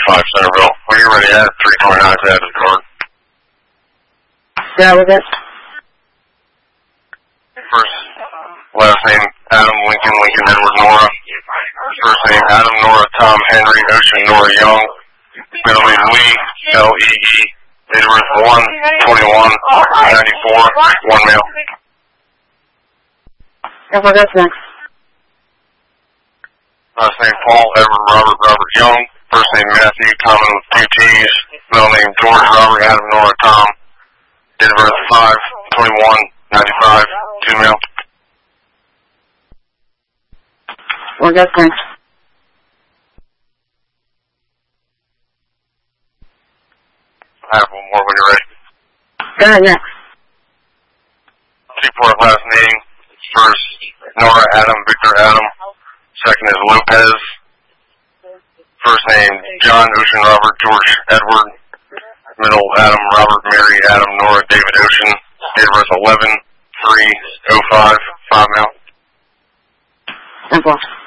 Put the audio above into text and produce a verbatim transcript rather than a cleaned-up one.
five Centerville. When you're ready at three twenty-nine to add the card. Yeah, with it. First, last name Adam Lincoln, Lincoln Edward Nora. First name Adam Nora, Tom Henry, Ocean Nora Young. Middle name Lee, L E E. Date of birth one twenty-one ninety-four. One male. And what goes next? Last name Paul Edward Robert Robert Young. First name Matthew, common with two T's. Middle name George Robert Adam Nora Tom. Date of birth five twenty-one ninety-five. Two male. What goes next? I have one more when you're ready. Go ahead, next. Seaport last name. First, Nora Adam, Victor Adam. Second is Lopez. First name, John Ocean Robert George Edward. Middle, Adam Robert Mary Adam Nora David Ocean. Date of birth eleven three oh five. Five male. Simple.